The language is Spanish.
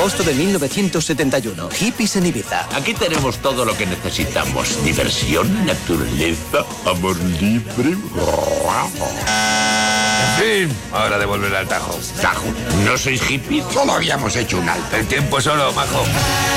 Agosto de 1971. Hippies en Ibiza. Aquí tenemos todo lo que necesitamos. Diversión, naturaleza, amor libre. En fin, hora de volver al Tajo. ¿Tajo? ¿No sois hippies? Solo habíamos hecho un alto. El tiempo solo, majo.